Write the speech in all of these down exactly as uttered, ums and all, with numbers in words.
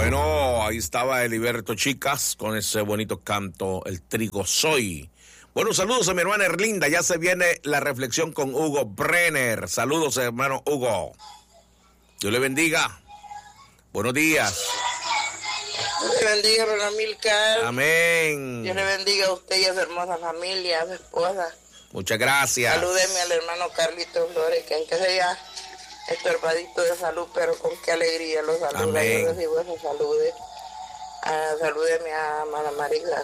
Bueno, ahí estaba Heriberto Chicas con ese bonito canto, El trigo soy. Bueno, saludos a mi hermana Erlinda, ya se viene la reflexión con Hugo Brenner. Saludos, hermano Hugo. Dios le bendiga. Buenos días. Dios le bendiga, hermano Amílcar. Amén. Dios le bendiga a usted y a su hermosa familia, a su esposa. Muchas gracias. Salúdeme al hermano Carlito Flores, que aunque sea estorbadito de salud, pero con qué alegría lo saluda. Amén. Yo recibo esos saludes. Ah, salúdeme a Mana Marisa.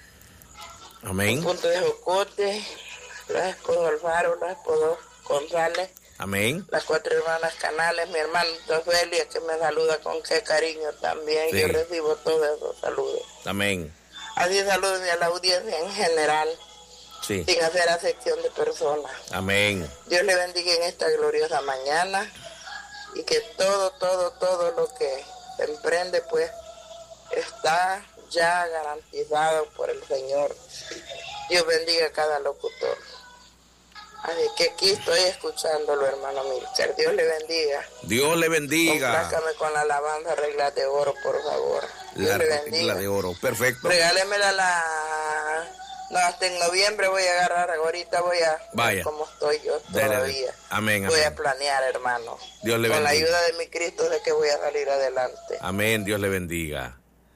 Amén. Punto de Jocote, la esposa Alfaro, la esposa González. Amén. Las cuatro hermanas Canales, mi hermana Ofelia, que me saluda con qué cariño también. Sí. Yo recibo todos esos saludos. Amén. Así saludos a la audiencia en general. Sí. Sin hacer acepción de personas. Amén. Dios le bendiga en esta gloriosa mañana y que todo, todo, todo lo que se emprende, pues, está ya garantizado por el Señor. Dios bendiga a cada locutor. Así que aquí estoy escuchándolo, hermano Milker. Dios le bendiga. Dios le bendiga. Complácame con la alabanza Reglas de Oro, por favor. Dios la le bendiga. Regla de Oro, perfecto. Regálemela la... No, hasta en noviembre voy a agarrar, ahorita voy a Vaya. ver cómo estoy yo todavía. Amén, voy amén. a planear, hermano. Dios le Con bendiga. la ayuda de mi Cristo sé que voy a salir adelante. Amén, Dios le bendiga.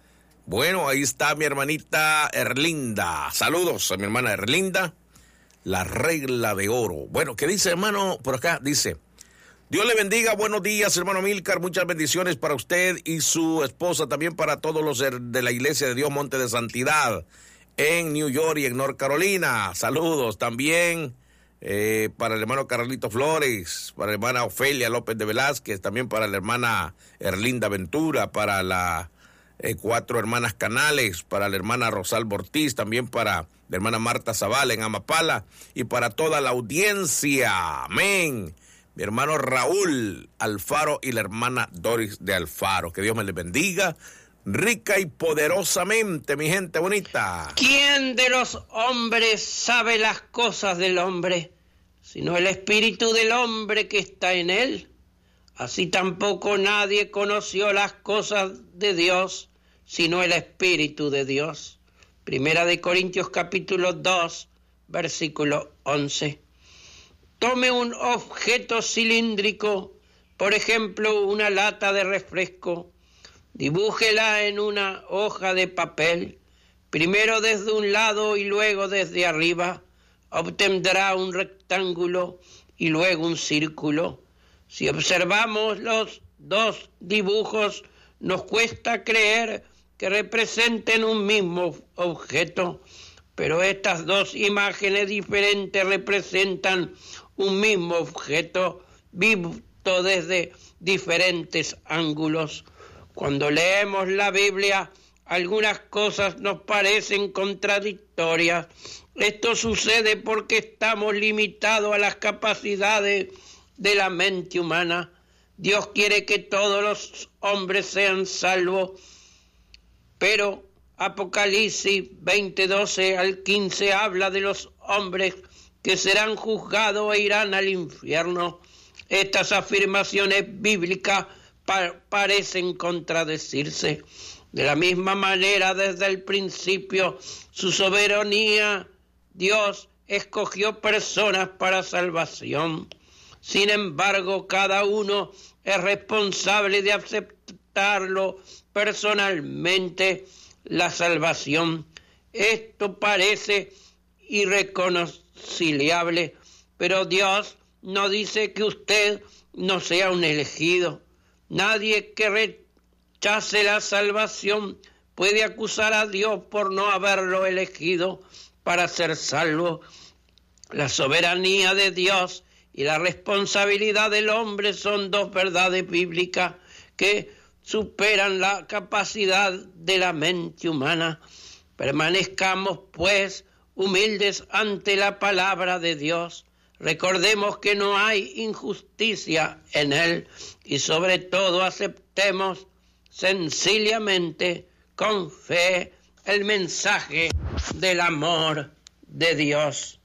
Bueno, ahí está mi hermanita Erlinda. Saludos a mi hermana Erlinda. La Regla de Oro. Bueno, ¿qué dice, hermano? Por acá dice: Dios le bendiga, buenos días, hermano Milcar, muchas bendiciones para usted y su esposa, también para todos los de la Iglesia de Dios Monte de Santidad en New York y en North Carolina. Saludos también eh, para el hermano Carlito Flores, para la hermana Ofelia López de Velázquez, también para la hermana Erlinda Ventura, para la eh, cuatro hermanas Canales, para la hermana Rosalba Ortiz, también para la hermana Marta Zavala en Amapala y para toda la audiencia. Amén. Mi hermano Raúl Alfaro y la hermana Doris de Alfaro. Que Dios me les bendiga rica y poderosamente, mi gente bonita. ¿Quién de los hombres sabe las cosas del hombre, sino el espíritu del hombre que está en él? Así tampoco nadie conoció las cosas de Dios, sino el espíritu de Dios. Primera de Corintios capítulo dos, versículo once. Tome un objeto cilíndrico, por ejemplo, una lata de refresco. Dibújela en una hoja de papel, primero desde un lado y luego desde arriba. Obtendrá un rectángulo y luego un círculo. Si observamos los dos dibujos, nos cuesta creer que representen un mismo objeto, pero estas dos imágenes diferentes representan un mismo objeto visto desde diferentes ángulos. Cuando leemos la Biblia, algunas cosas nos parecen contradictorias. Esto sucede porque estamos limitados a las capacidades de la mente humana. Dios quiere que todos los hombres sean salvos, pero Apocalipsis veinte, doce al quince habla de los hombres que serán juzgados e irán al infierno. Estas afirmaciones bíblicas pa- parecen contradecirse. De la misma manera, desde el principio, su soberanía, Dios escogió personas para salvación. Sin embargo, cada uno es responsable de aceptarlo personalmente, la salvación. Esto parece irreconciliable, pero Dios no dice que usted no sea un elegido. Nadie que rechace la salvación puede acusar a Dios por no haberlo elegido para ser salvo. La soberanía de Dios y la responsabilidad del hombre son dos verdades bíblicas que superan la capacidad de la mente humana. Permanezcamos, pues, humildes ante la palabra de Dios. Recordemos que no hay injusticia en Él y sobre todo aceptemos sencillamente, con fe, el mensaje del amor de Dios.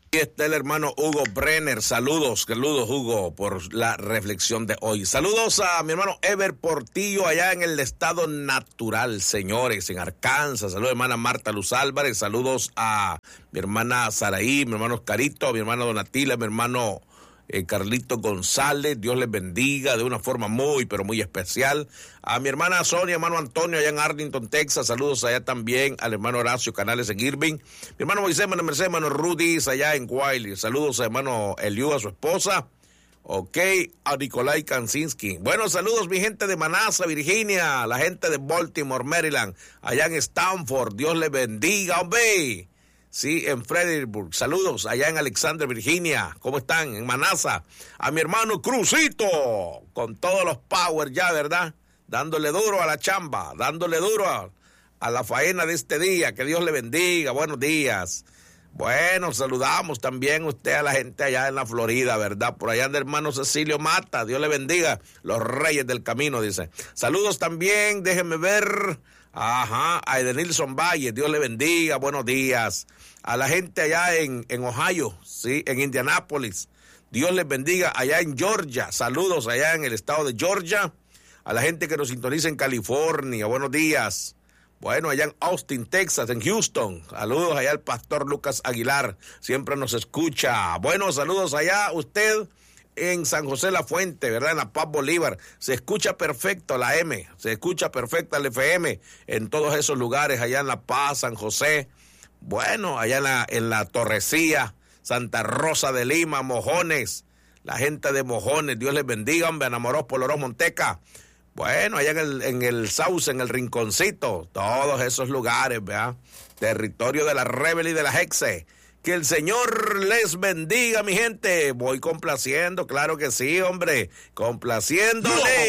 Y está el hermano Hugo Brenner. Saludos, saludos Hugo por la reflexión de hoy. Saludos a mi hermano Ever Portillo allá en el estado natural, señores, en Arkansas. Saludos a mi hermana Marta Luz Álvarez. Saludos a mi hermana Saraí, mi hermano Oscarito, mi hermana Donatila, mi hermano eh, Carlito González. Dios les bendiga de una forma muy, pero muy especial. A mi hermana Sonia, hermano Antonio allá en Arlington, Texas. Saludos allá también al hermano Horacio Canales en Irving. Mi hermano Moisés, hermano Mercedes, hermano Rudy allá en Wiley. Saludos a hermano Eliú, a su esposa. Ok, a Nikolai Kansinski. Bueno, saludos mi gente de Manassas, Virginia. La gente de Baltimore, Maryland. Allá en Stanford. Dios les bendiga, hombre. Sí, en Fredericksburg. Saludos allá en Alexander, Virginia. ¿Cómo están? En Manassas. A mi hermano Crucito, con todos los power ya, ¿verdad? Dándole duro a la chamba, dándole duro a, a la faena de este día. Que Dios le bendiga. Buenos días. Bueno, saludamos también usted a la gente allá en la Florida, ¿verdad? Por allá de hermano Cecilio Mata. Dios le bendiga. Los reyes del camino, dice. Saludos también, déjenme ver. Ajá, a Edenilson Valle. Dios le bendiga. Buenos días. A la gente allá en, en Ohio, sí, en Indianápolis. Dios les bendiga allá en Georgia. Saludos allá en el estado de Georgia. A la gente que nos sintoniza en California. Buenos días. Bueno, allá en Austin, Texas, en Houston. Saludos allá al pastor Lucas Aguilar. Siempre nos escucha. Bueno, saludos allá usted en San José La Fuente, ¿verdad? En La Paz Bolívar. Se escucha perfecto la M. Se escucha perfecta el F M. En todos esos lugares, allá en La Paz, San José. Bueno, allá en la, en la Torrecía, Santa Rosa de Lima, Mojones, la gente de Mojones, Dios les bendiga, hombre, Enamorados por Oro Monteca. Bueno, allá en el, en el Sauce, en el Rinconcito, todos esos lugares, ¿verdad? Territorio de la Rebel y de la Hexe. Que el Señor les bendiga, mi gente. Voy complaciendo, claro que sí, hombre, complaciéndole.